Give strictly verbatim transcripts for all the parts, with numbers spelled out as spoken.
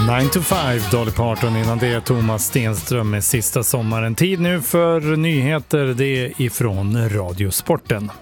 nine to five, Dolly Parton, innan det är Thomas Stenström med Sista sommaren. Tid nu för nyheter, det är ifrån Radiosporten.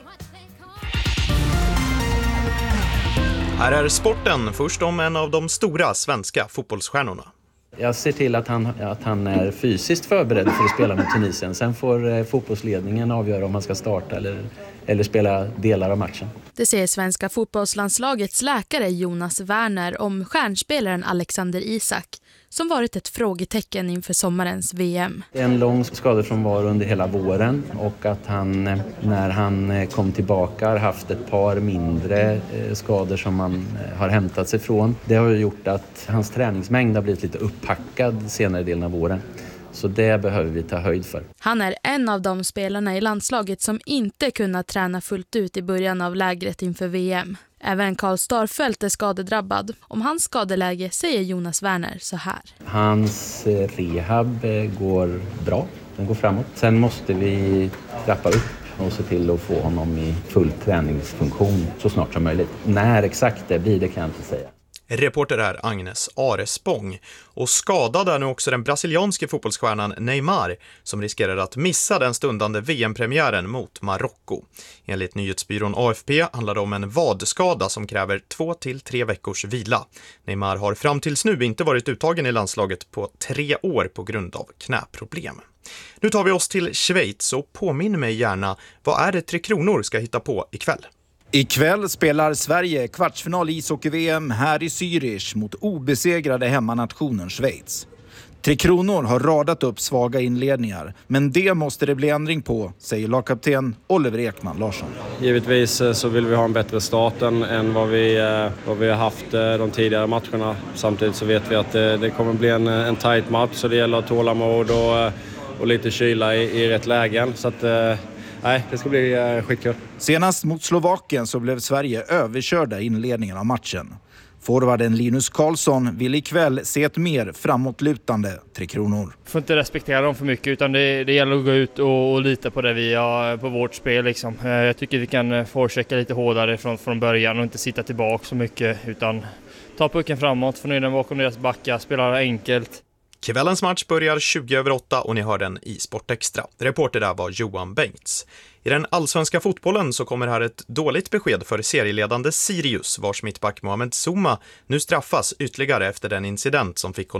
Här är sporten, först om en av de stora svenska fotbollsstjärnorna. Jag ser till att han, att han är fysiskt förberedd för att spela med Tunisien. Sen får eh, fotbollsledningen avgöra om han ska starta eller, eller spela delar av matchen. Det säger svenska fotbollslandslagets läkare Jonas Werner om stjärnspelaren Alexander Isak, som varit ett frågetecken inför sommarens V M. En lång skadefrånvaro under hela våren och att han när han kom tillbaka har haft ett par mindre skador som han har hämtat sig från. Det har gjort att hans träningsmängd har blivit lite upphackad senare delen av våren. Så det behöver vi ta höjd för. Han är en av de spelarna i landslaget som inte kunnat träna fullt ut i början av lägret inför V M. Även Karl Starfelt är skadedrabbad. Om hans skadeläge säger Jonas Werner så här. Hans rehab går bra, den går framåt. Sen måste vi trappa upp och se till att få honom i full träningsfunktion så snart som möjligt. När exakt det blir, det kan jag inte säga. Reporter är Agnes Arespång. Och skadad är nu också den brasilianske fotbollsstjärnan Neymar som riskerar att missa den stundande V M-premiären mot Marocko. Enligt nyhetsbyrån A F P handlar det om en vadskada som kräver två till tre veckors vila. Neymar har fram tills nu inte varit uttagen i landslaget på tre år på grund av knäproblem. Nu tar vi oss till Schweiz och påminn mig gärna, vad är det Tre Kronor ska hitta på ikväll? Ikväll spelar Sverige kvartsfinal ishockey-V M här i Zürich mot obesegrade hemmanationen Schweiz. Tre Kronor har radat upp svaga inledningar, men det måste det bli ändring på, säger lagkapten Oliver Ekman Larsson. Givetvis så vill vi ha en bättre start än, än vad, vi, vad vi har haft de tidigare matcherna. Samtidigt så vet vi att det, det kommer bli en, en tight match, så det gäller tålamod och, och lite kyla i, i rätt lägen. Så att... Nej, det ska bli uh, skitkul. Senast mot Slovakien så blev Sverige överkörda i inledningen av matchen. Forwarden Linus Karlsson vill ikväll se ett mer framåtlutande Tre Kronor. Får inte respektera dem för mycket, utan det, det gäller att gå ut och, och lita på det vi har på vårt spel. Liksom. Jag tycker vi kan forechecka lite hårdare från, från början och inte sitta tillbaka så mycket, utan ta pucken framåt, få ner den bakom deras backar, spela enkelt. Kvällens match börjar tjugo över åtta och ni hör den i Sportextra. Reporter där var Johan Bengts. I den allsvenska fotbollen så kommer här ett dåligt besked för serieledande Sirius, vars mittback Mohamed Zuma nu straffas ytterligare efter den incident som fick honom